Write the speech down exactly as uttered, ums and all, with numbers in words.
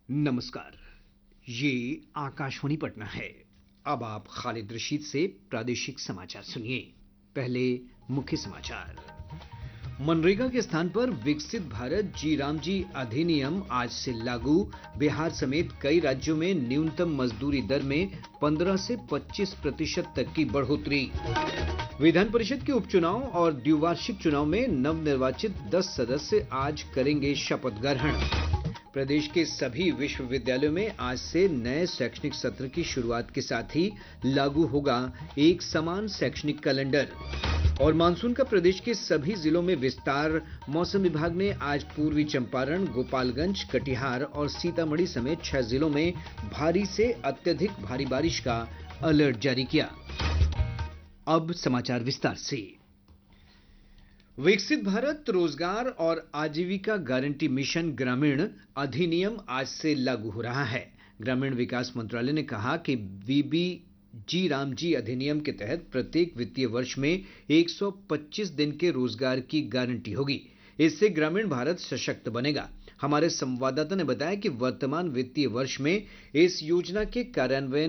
नमस्कार। ये आकाशवाणी पटना है। अब आप खालिद रशीद से प्रादेशिक समाचार सुनिए। पहले मुख्य समाचार। मनरेगा के स्थान पर विकसित भारत जी राम जी अधिनियम आज से लागू। बिहार समेत कई राज्यों में न्यूनतम मजदूरी दर में पंद्रह से पच्चीस प्रतिशत तक की बढ़ोतरी। विधान परिषद के उपचुनाव और द्विवार्षिक चुनाव में नवनिर्वाचित दस सदस्य आज करेंगे शपथ ग्रहण। प्रदेश के सभी विश्वविद्यालयों में आज से नए शैक्षणिक सत्र की शुरुआत के साथ ही लागू होगा एक समान शैक्षणिक कैलेंडर। और मानसून का प्रदेश के सभी जिलों में विस्तार। मौसम विभाग ने आज पूर्वी चंपारण, गोपालगंज, कटिहार और सीतामढ़ी समेत छह जिलों में भारी से अत्यधिक भारी बारिश का अलर्ट जारी किया। अब समाचार विस्तार से। विकसित भारत रोजगार और आजीविका गारंटी मिशन ग्रामीण अधिनियम आज से लागू हो रहा है। ग्रामीण विकास मंत्रालय ने कहा कि वीबी जी राम जी अधिनियम के तहत प्रत्येक वित्तीय वर्ष में एक सौ पच्चीस दिन के रोजगार की गारंटी होगी। इससे ग्रामीण भारत सशक्त बनेगा। हमारे संवाददाता ने बताया कि वर्तमान वित्तीय वर्ष में इस योजना के कार्यान्वयन